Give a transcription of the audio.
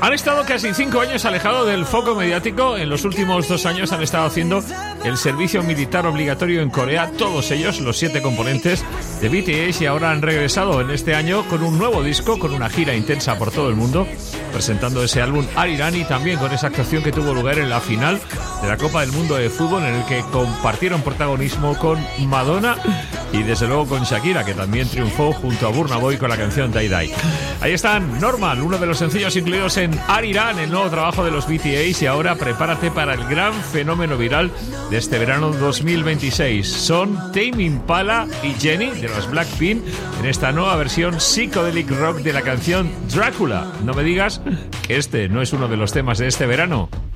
Han estado casi 5 años alejados del foco mediático. En los últimos 2 años han estado haciendo el servicio militar obligatorio en Corea, todos ellos, los 7 componentes de BTS, y ahora han regresado en este año con un nuevo disco, con una gira intensa por todo el mundo, presentando ese álbum Arirang, y también con esa actuación que tuvo lugar en la final de la Copa del Mundo de Fútbol, en el que compartieron protagonismo con Madonna y desde luego con Shakira, que también triunfó junto a Burna Boy con la canción Die Die. Ahí están, Normal, uno de los sencillos incluidos en Arirang, el nuevo trabajo de los BTS, y ahora prepárate para el gran fenómeno viral de este verano 2026. Son Tame Impala y Jennie de los Blackpink en esta nueva versión psychedelic rock de la canción Drácula. No me digas que este no es uno de los temas de este verano.